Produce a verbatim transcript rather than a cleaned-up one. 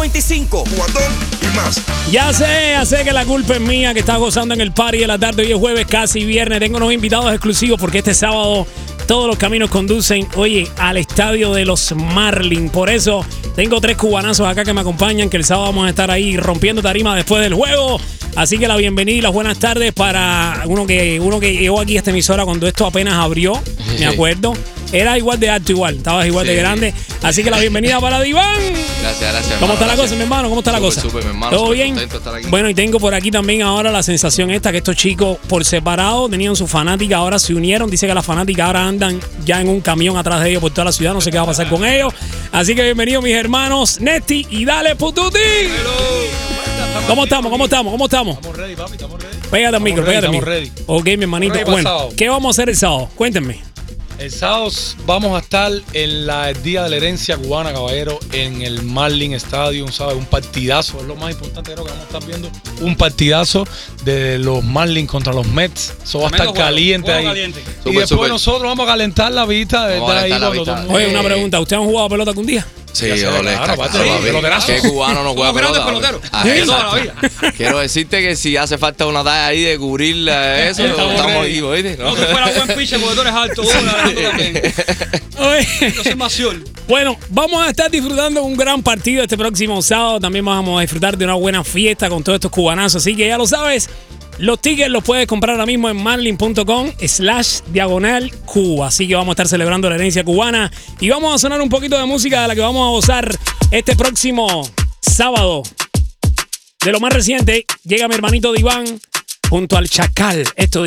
veinticinco. Cubatón y más. Ya sé, ya sé que la culpa es mía, que estás gozando en el party de la tarde. Hoy es jueves, casi viernes. Tengo unos invitados exclusivos porque este sábado todos los caminos conducen, oye, al estadio de los Marlins. Por eso tengo tres cubanazos acá que me acompañan, que el sábado vamos a estar ahí rompiendo tarima después del juego. Así que la bienvenida y las buenas tardes para uno que uno que llegó aquí a esta emisora cuando esto apenas abrió, me acuerdo. Era igual de alto, igual, estabas igual sí. de grande. Así que la bienvenida para Diván. Gracias, gracias. ¿Cómo hermano, está gracias. la cosa, mi hermano? ¿Cómo está super, la cosa? Súper, mi hermano. ¿Todo super bien? Contento de estar aquí. Bueno, y tengo por aquí también ahora la sensación esta, que estos chicos por separado tenían su fanática, ahora se unieron. Dice que las fanáticas ahora andan ya en un camión atrás de ellos por toda la ciudad. No sé qué va a pasar con ellos. Así que bienvenidos mis hermanos Nesti y Dale Pututi. ¿Cómo estamos? ¿Cómo estamos? ¿Cómo estamos? Estamos ready, papi, estamos ready. Pégate al micro, pégate al micro. Ready. Ok, mi hermanito. Bueno, ¿qué vamos a hacer el sábado? Cuéntenme. El sábado vamos a estar en la, el Día de la Herencia Cubana, caballero, en el Marlin Stadium, ¿sabes? Un partidazo, es lo más importante, creo que vamos a estar viendo un partidazo de los Marlins contra los Mets. Eso va a estar caliente ahí. Caliente. Y Super, después super. nosotros vamos a calentar la vista de estar ahí la cuando vista. todo el mundo- Oye, una pregunta. ¿Ustedes han jugado pelota algún día? Sí, Ya sé, ole, claro, está aparte, claro, sí, papi. peloterazo. ¿Qué cubano no juega pelota? pelotero. Ah, Sí, exacto. toda la vida. Quiero decirte que si hace falta una talla ahí de cubrir eh, eso, Estamos estamos ready. ahí, ¿oíste? No, tú fuera buen pitcher porque tú eres alto. Uno, Alejandro también. Oye. Yo soy mayor. Bueno, vamos a estar disfrutando de un gran partido este próximo sábado. También vamos a disfrutar de una buena fiesta con todos estos cubanazos. Así que ya lo sabes, los tickets los puedes comprar ahora mismo en marlin.com slash diagonal Cuba. Así que vamos a estar celebrando la herencia cubana. Y vamos a sonar un poquito de música de la que vamos a gozar este próximo sábado. De lo más reciente, llega mi hermanito Diván junto al Chacal. Esto